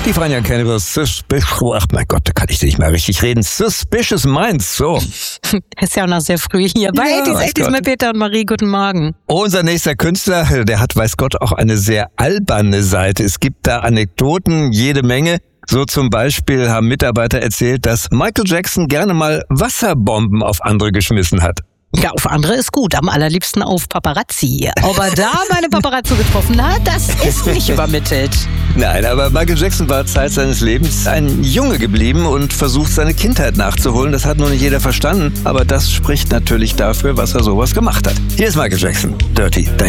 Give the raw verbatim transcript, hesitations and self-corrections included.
Die Fania Cannibals, Suspicious, ach mein Gott, da kann ich nicht mehr richtig reden. Suspicious Minds, so. Ist ja auch noch sehr früh hier. Bei Ja, eighties, weiß eighties Gott. mit Peter und Marie, guten Morgen. Unser nächster Künstler, der hat, weiß Gott, auch eine sehr alberne Seite. Es gibt da Anekdoten, jede Menge. So zum Beispiel haben Mitarbeiter erzählt, dass Michael Jackson gerne mal Wasserbomben auf andere geschmissen hat. Ja, auf andere ist gut, am allerliebsten auf Paparazzi. Ob er da meine Paparazzi getroffen hat, das ist nicht übermittelt. Nein, aber Michael Jackson war Zeit seines Lebens ein Junge geblieben und versucht, seine Kindheit nachzuholen. Das hat nur nicht jeder verstanden, aber das spricht natürlich dafür, was er sowas gemacht hat. Hier ist Michael Jackson, Dirty Diana.